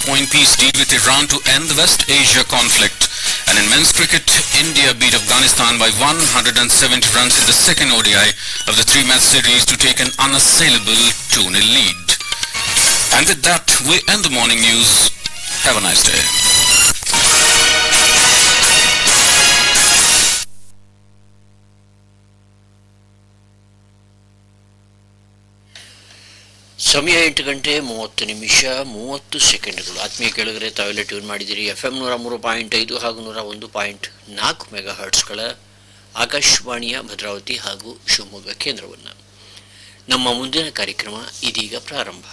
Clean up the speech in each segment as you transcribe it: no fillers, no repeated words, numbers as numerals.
point peace deal with Iran to end the West Asia conflict. And in men's cricket, India beat Afghanistan by 170 runs in the second ODI of the three-match series to take an unassailable 2-0 lead. And with that, we end the morning news. Have a nice day. ಸಮಯ 8:30 ಆತ್ಮೀಯ ಕೇಳಿದರೆ ತಾವೆಲ್ಲ tune ಮಾಡಿದ್ದೀರಿ FM 103.5 ಹಾಗೂ 101.4 mega ಹರ್ಟ್ಸ್ಗಳ ಆಕಾಶವಾಣಿಯ ಭದ್ರಾವತಿ ಹಾಗೂ ಶಿವಮೊಗ್ಗ ಕೇಂದ್ರವನ್ನು. ನಮ್ಮ ಮುಂದಿನ ಕಾರ್ಯಕ್ರಮ ಇದೀಗ ಪ್ರಾರಂಭ.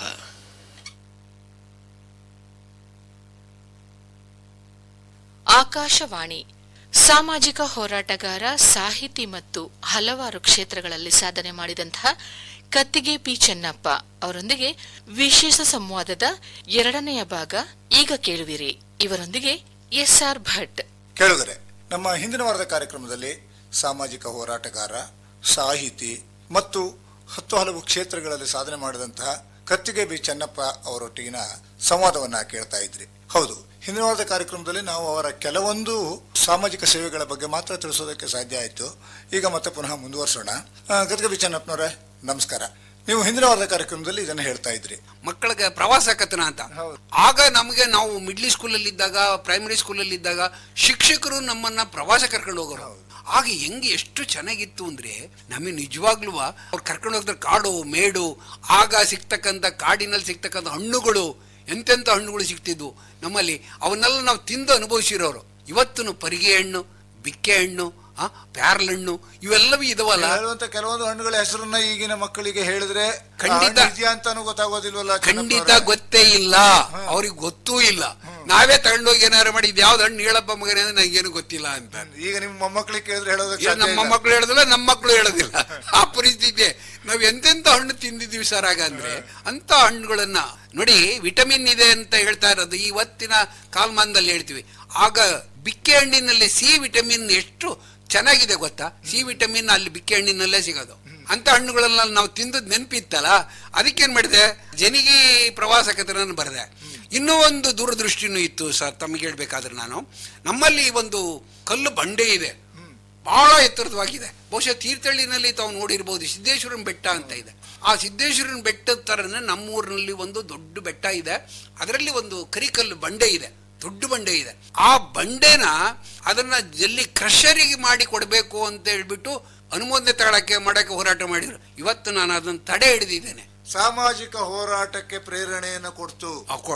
ಆಕಾಶವಾಣಿ. ಸಾಮಾಜಿಕ ಹೋರಾಟಗಾರ, ಸಾಹಿತಿ ಮತ್ತು ಹಲವಾರು ಕ್ಷೇತ್ರಗಳಲ್ಲಿ ಸಾಧನೆ ಮಾಡಿದಂತಹ ಕತ್ತಿಗೆ ಪಿ ಚೆನ್ನಪ್ಪ ಅವರೊಂದಿಗೆ ವಿಶೇಷ ಸಂವಾದದ 2ನೆಯ ಭಾಗ ಈಗ ಕೇಳುವಿರಿ. ಇವರೊಂದಿಗೆ SR ಭಟ್. ಕೇಳುಗರೆ, ನಮ್ಮ ಹಿಂದಿನ ವಾರದ ಕಾರ್ಯಕ್ರಮದಲ್ಲಿ ಸಾಮಾಜಿಕ ಹೋರಾಟಗಾರ, ಸಾಹಿತಿ ಮತ್ತು ಹಲವು ಕ್ಷೇತ್ರಗಳಲ್ಲಿ ಸಾಧನೆ ಮಾಡಿದಂತಹ ಕತ್ತಿಗೆ ಬಿ ಚೆನ್ನಪ್ಪ ಅವರೊಟ್ಟಿಗಿನ ಸಂವಾದವನ್ನ ಕೇಳ್ತಾ ಇದ್ರಿ. ಹೌದು, ಹಿಂದಿನ ವಾರದ ಕಾರ್ಯಕ್ರಮದಲ್ಲಿ ನಾವು ಅವರ ಕೆಲವೊಂದು ಸಾಮಾಜಿಕ ಸೇವೆಗಳ ಬಗ್ಗೆ ಮಾತ್ರ ತಿಳಿಸೋದಕ್ಕೆ ಸಾಧ್ಯ ಆಯಿತು. ಈಗ ಮತ್ತೆ ಪುನಃ ಮುಂದುವರ್ಸೋಣ. ಕತ್ತಿಗೆ ಬಿ ಚೆನ್ನಪ್ಪನವರೇ, ನಮಸ್ಕಾರ. ನೀವು ಹಿಂದಿನ ವಾರದ ಕಾರ್ಯಕ್ರಮದಲ್ಲಿ ಇದನ್ನು ಹೇಳ್ತಾ ಇದ್ರಿ, ಮಕ್ಕಳಿಗೆ ಪ್ರವಾಸ ಕಥನ ಅಂತ. ಆಗ ನಾವು ಮಿಡ್ಲ್ ಸ್ಕೂಲಲ್ಲಿ ಇದ್ದಾಗ, ಪ್ರೈಮರಿ ಸ್ಕೂಲಲ್ಲಿ ಇದ್ದಾಗ ಶಿಕ್ಷಕರು ನಮ್ಮನ್ನ ಪ್ರವಾಸ ಕರ್ಕೊಂಡು ಹೋಗೋರು. ಆಗ ಹೆಂಗೆ ಎಷ್ಟು ಚೆನ್ನಾಗಿತ್ತು ಅಂದ್ರೆ, ನಮಗೆ ನಿಜವಾಗ್ಲೂ ಅವ್ರು ಕರ್ಕೊಂಡು ಹೋಗ್ತಾರೆ ಕಾಡು ಮೇಡು. ಆಗ ಸಿಗ್ತಕ್ಕಂಥ ಕಾಡಿನಲ್ಲಿ ಸಿಗ್ತಕ್ಕಂಥ ಹಣ್ಣುಗಳು, ಎಂತೆಂಥ ಹಣ್ಣುಗಳು ಸಿಗ್ತಿದ್ವು ನಮ್ಮಲ್ಲಿ. ಅವನ್ನೆಲ್ಲ ನಾವು ತಿಂದು ಅನುಭವಿಸಿರೋರು. ಇವತ್ತು ಪರಿಗೆ ಹಣ್ಣು, ಬಿಕ್ಕೆ ಹಣ್ಣು, ಪ್ಯಾರ್ಲಣ್ಣು ಇವೆಲ್ಲವೂ ಇದಾವಲ್ಲ. ಕೆಲವೊಂದು ಹಣ್ಣುಗಳ ಹೆಸರನ್ನ ಈಗಿನ ಮಕ್ಕಳಿಗೆ ಹೇಳಿದ್ರೆ ಖಂಡಿತ ಅಂತಾನು ಗೊತ್ತಾಗೋದಿಲ್ವಲ್ಲ. ಖಂಡಿತ ಗೊತ್ತೇ ಇಲ್ಲ, ಅವ್ರಿಗೆ ಗೊತ್ತೂ ಇಲ್ಲ. ನಾವೇ ತಗೊಂಡೋಗಿ ಏನಾರು ಮಾಡಿ ಇದು ಯಾವ್ದು ಹಣ್ಣು ಹೇಳಪ್ಪ ಮಗನೇ ಅಂದ್ರೆ ನಂಗೇನು ಗೊತ್ತಿಲ್ಲ ಅಂತ. ಈಗ ನಿಮ್ಮ ಮೊಮ್ಮಕ್ಕಳಿಗೆ ಕೇಳಿದ್ರೆ ಹೇಳೋದಕ್ಕೆ ನಮ್ಮ ಮಕ್ಕಳು ಹೇಳೋದಿಲ್ಲ, ನಮ್ಮ ಮಕ್ಕಳು ಹೇಳೋದಿಲ್ಲ. ಆ ಪರಿಸ್ಥಿತಿ. ನಾವ್ ಎಂತೆಂತ ಹಣ್ಣು ತಿಂದಿದ್ದೀವಿ ಸರ್ ಆಗ ಅಂದ್ರೆ. ಅಂತ ಹಣ್ಣುಗಳನ್ನ ನೋಡಿ, ವಿಟಮಿನ್ ಇದೆ ಅಂತ ಹೇಳ್ತಾ ಇರೋದು ಇವತ್ತಿನ ಕಾಲಮಾನದಲ್ಲಿ ಹೇಳ್ತೀವಿ. ಆಗ ಬಿಕ್ಕೆ ಹಣ್ಣಿನಲ್ಲಿ ಸಿ ವಿಟಮಿನ್ ಎಷ್ಟು ಚೆನ್ನಾಗಿದೆ ಗೊತ್ತಾ? ಸಿ ವಿಟಮಿನ್ ಅಲ್ಲಿ ಬಿಕ್ಕೆ ಹಣ್ಣಿನಲ್ಲೇ ಸಿಗೋದು. ಅಂತ ಹಣ್ಣುಗಳನ್ನ ನಾವು ತಿಂದದ್ ನೆನಪಿತ್ತಲ್ಲ, ಅದಕ್ಕೇನ್ ಮಾಡಿದೆ, ಜನಿಗಿ ಪ್ರವಾಸ ಕಥನ ಬರೆದೆ. ಇನ್ನೂ ಒಂದು ದೂರದೃಷ್ಟಿನೂ ಇತ್ತು ಸರ್ ತಮಗೆ ಹೇಳ್ಬೇಕಾದ್ರೆ. ನಮ್ಮಲ್ಲಿ ಒಂದು ಕಲ್ಲು ಬಂಡೆ ಇದೆ, ಬಹಳ ಎತ್ತರವಾಗಿದೆ. ಬಹುಶಃ ತೀರ್ಥಹಳ್ಳಿನಲ್ಲಿ ತಾವು ನೋಡಿರ್ಬೋದು, ಸಿದ್ದೇಶ್ವರನ ಬೆಟ್ಟ ಅಂತ ಇದೆ. ಆ ಸಿದ್ದೇಶ್ವರನ ಬೆಟ್ಟದ ತರನೇ ನಮ್ಮೂರಿನಲ್ಲಿ ಒಂದು ದೊಡ್ಡ ಬೆಟ್ಟ ಇದೆ. ಅದರಲ್ಲಿ ಒಂದು ಕರಿಕಲ್ಲು ಬಂಡೆ ಇದೆ, ದೊಡ್ಡ ಬಂಡೆ ಇದೆ. ಆ ಬಂಡೆನ ಅದನ್ನ ಜಲ್ಲಿ ಕ್ರಷರಿಗೆ ಮಾಡಿ ಕೊಡಬೇಕು ಅಂತ ಹೇಳ್ಬಿಟ್ಟು ಅನುಮೋದನೆ ಮಾಡಕ್ಕೆ ಹೋರಾಟ ಮಾಡಿದ್ರು. ಇವತ್ತು ನಾನು ಅದನ್ನ ತಡೆ ಹಿಡಿದಿದ್ದೇನೆ. ಸಾಮಾಜಿಕ ಹೋರಾಟಕ್ಕೆ ಪ್ರೇರಣೆಯನ್ನು ಕೊಡ್ತು.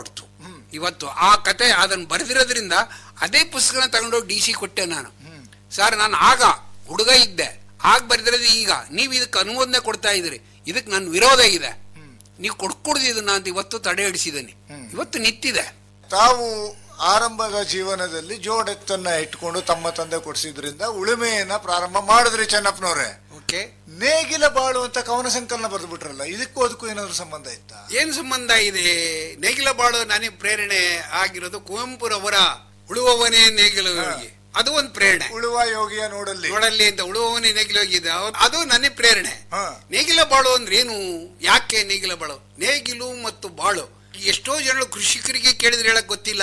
ಇವತ್ತು ಆ ಕತೆ ಅದನ್ನ ಬರೆದಿರೋದ್ರಿಂದ ಅದೇ ಪುಸ್ತಕನ ತಗೊಂಡೋಗಿ DC ಕೊಟ್ಟೆ ನಾನು. ಸರ್, ನಾನು ಆಗ ಹುಡುಗ ಇದ್ದೆ, ಆಗ ಬರೆದಿರೋದು ಈಗ ನೀವು ಇದಕ್ಕೆ ಅನುಮೋದನೆ ಕೊಡ್ತಾ ಇದ್ರಿ, ಇದಕ್ಕೆ ನನ್ನ ವಿರೋಧ ಇದೆ, ನೀವು ಕೊಡ್ಕೊಡ್ದು ಇದನ್ನ ಅಂತ ಇವತ್ತು ತಡೆ ಹಿಡಿಸಿದ್ದೇನೆ. ಇವತ್ತು ನಿಂತಿದೆ. ತಾವು ಆರಂಭದ ಜೀವನದಲ್ಲಿ ಜೋಡೆತ್ತನ್ನ ಇಟ್ಕೊಂಡು ತಮ್ಮ ತಂದೆ ಕೊಡಿಸಿದ್ರಿಂದ ಉಳುಮೆಯನ್ನ ಪ್ರಾರಂಭ ಮಾಡಿದ್ರಿ ಚೆನ್ನಪ್ಪನವ್ರೆ. ನೇಗಿಲ ಬಾಳು ಅಂತ ಕವನ ಸಂಕಲನ ಬರೆದು ಬಿಟ್ರಲ್ಲ, ಇದಕ್ಕೂ ಅದಕ್ಕೂ ಏನಾದ್ರು ಸಂಬಂಧ ಇತ್ತಾ? ಏನ್ ಸಂಬಂಧ ಇದೆ? ನೇಗಿಲ ಬಾಳು ನನಗೆ ಪ್ರೇರಣೆ ಆಗಿರೋದು ಕುವೆಂಪುರವರ ಉಳುವವನೇ ನೇಗಿಲ ಯೋಗಿ. ಅದು ಒಂದು ಪ್ರೇರಣೆ. ಉಳುವ ಯೋಗಿಯ ನೋಡಲ್ಲಿ ಅಂತ ಉಳುವವನೇ ನೇಗಿಲ ಯೋಗಿ ಇದೆ, ಅದು ನನಗೆ ಪ್ರೇರಣೆ. ನೇಗಿಲ ಬಾಳು ಅಂದ್ರೆ ಏನು? ಯಾಕೆ ನೇಗಿಲ ಬಾಳು? ನೇಗಿಲು ಮತ್ತು ಬಾಳು ಎಷ್ಟೋ ಜನರು ಕೃಷಿಕರಿಗೆ ಕೇಳಿದ್ರೆ ಹೇಳಕ್ ಗೊತ್ತಿಲ್ಲ.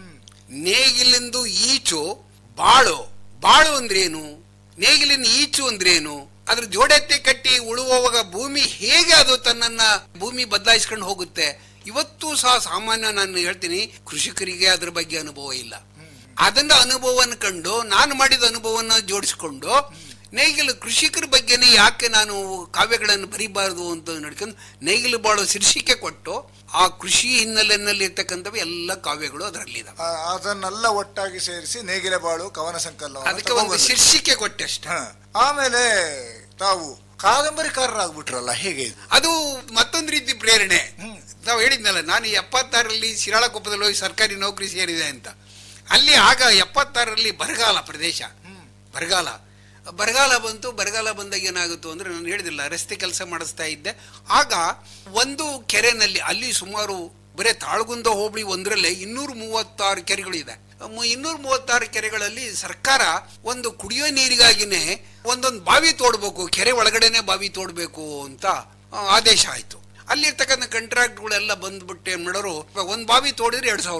ನೇಗಿಲಿಂದು ಈಚು ಬಾಳು. ಬಾಳು ಅಂದ್ರೇನು? ನೇಗಿಲಿನ ಈಚು ಅಂದ್ರೇನು? ಅದ್ರ ಜೋಡೆತ್ತೆ ಕಟ್ಟಿ ಉಳುವಾಗ ಭೂಮಿ ಹೇಗೆ ಅದು ತನ್ನನ್ನ ಭೂಮಿ ಬದಲಾಯಿಸ್ಕೊಂಡು ಹೋಗುತ್ತೆ. ಇವತ್ತು ಸಹ ಸಾಮಾನ್ಯ ನಾನು ಹೇಳ್ತೀನಿ, ಕೃಷಿಕರಿಗೆ ಅದ್ರ ಬಗ್ಗೆ ಅನುಭವ ಇಲ್ಲ. ಅದನ್ನ ಅನುಭವವನ್ನು ಕಂಡು ನಾನು ಮಾಡಿದ ಅನುಭವನ ಜೋಡಿಸ್ಕೊಂಡು ನೇಗಿಲು ಕೃಷಿಕರ ಬಗ್ಗೆನೇ ಯಾಕೆ ನಾನು ಕಾವ್ಯಗಳನ್ನು ಬರೀಬಾರದು ಅಂತ ನಡ್ಕೊಂಡು ನೇಗಿಲು ಬಾಳು ಶೀರ್ಷಿಕೆ ಕೊಟ್ಟು ಆ ಕೃಷಿ ಹಿನ್ನೆಲೆಯಲ್ಲಿ ಇರ್ತಕ್ಕಂಥವು ಎಲ್ಲ ಕಾವ್ಯಗಳು ಅದರಲ್ಲಿದೆ. ಅದನ್ನೆಲ್ಲ ಒಟ್ಟಾಗಿ ಸೇರಿಸಿ ನೇಗಿಲ ಬಾಳು ಕವನ ಸಂಕಲನ, ಅದಕ್ಕೆ ಒಂದು ಶೀರ್ಷಿಕೆ ಕೊಟ್ಟೆ ಅಷ್ಟೇ. ಆಮೇಲೆ ತಾವು ಕಾದಂಬರಿಕಾರರಾಗ್ಬಿಟ್ರಲ್ಲ, ಹೇಗೆ? ಅದು ಮತ್ತೊಂದು ರೀತಿ ಪ್ರೇರಣೆ. ನಾವು ಹೇಳಿದ್ನಲ್ಲ, ನಾನು 76ರಲ್ಲಿ ಶಿರಾಳಕೊಪ್ಪದಲ್ಲಿ ಹೋಗಿ ಸರ್ಕಾರಿ ನೌಕರಿ ಸೇರಿದೆ ಅಂತ. ಅಲ್ಲಿ ಆಗ 76ರಲ್ಲಿ ಬರಗಾಲ ಪ್ರದೇಶ, ಬರಗಾಲ ಬಂತು. ಬರಗಾಲ ಬಂದಾಗ ಏನಾಗುತ್ತು ಅಂದ್ರೆ, ನಾನು ಹೇಳಿದಿಲ್ಲ, ರಸ್ತೆ ಕೆಲಸ ಮಾಡಿಸ್ತಾ ಇದ್ದೆ. ಆಗ ಒಂದು ಕೆರೆನಲ್ಲಿ, ಅಲ್ಲಿ ಸುಮಾರು ಬರೇ ತಾಳಗುಂದ ಹೋಬಳಿ ಒಂದರಲ್ಲೇ 236 ಕೆರೆಗಳಿದೆ. 236 ಕೆರೆಗಳಲ್ಲಿ ಸರ್ಕಾರ ಒಂದು ಕುಡಿಯೋ ನೀರಿಗಾಗಿನೇ ಒಂದೊಂದು ಬಾವಿ ತೋಡ್ಬೇಕು, ಕೆರೆ ಒಳಗಡೆನೆ ಬಾವಿ ತೋಡ್ಬೇಕು ಅಂತ ಆದೇಶ ಆಯ್ತು. ಅಲ್ಲಿರ್ತಕ್ಕಂಥ ಕಾಂಟ್ರಾಕ್ಟ್ಗಳೆಲ್ಲ ಬಂದ್ಬಿಟ್ಟು ಏನ್ ಮಾಡೋರು, ಒಂದ್ ಬಾವಿ ತೋಡಿದ್ರೆ 2,000